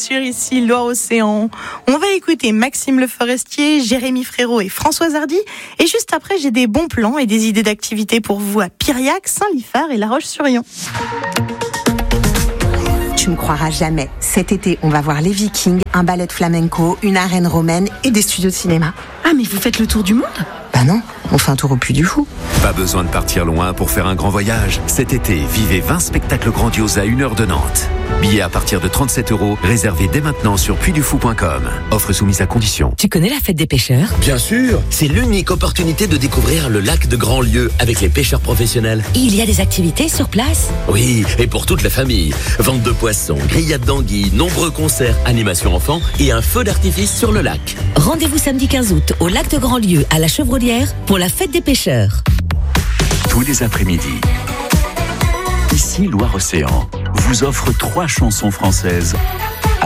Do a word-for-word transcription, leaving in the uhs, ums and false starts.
sur ici Loire-Océan. On va écouter Maxime Le Forestier, Jérémy Frérot et Françoise Hardy. Et juste après, j'ai des bons plans et des idées d'activités pour vous à Piriac, Saint-Liphard et La Roche-sur-Yon. Tu ne croiras jamais. Cet été, on va voir les Vikings, un ballet de flamenco, une arène romaine et des studios de cinéma. Ah, mais vous faites le tour du monde ? Bah non, on fait un tour au Puy du Fou. Pas besoin de partir loin pour faire un grand voyage. Cet été, vivez vingt spectacles grandioses à une heure de Nantes. Billets à partir de trente-sept euros, réservés dès maintenant sur puy du fou point com. Offre soumise à condition. Tu connais la fête des pêcheurs ? Bien sûr, c'est l'unique opportunité de découvrir le lac de Grandlieu avec les pêcheurs professionnels. Il y a des activités sur place ? Oui, et pour toute la famille. Vente de poissons, grillades d'anguilles, nombreux concerts, animations enfants et un feu d'artifice sur le lac. Rendez-vous samedi quinze août au lac de Grandlieu à la Chevrolière pour la fête des pêcheurs. Tous les après-midi, ici Loire-Océan vous offre trois chansons françaises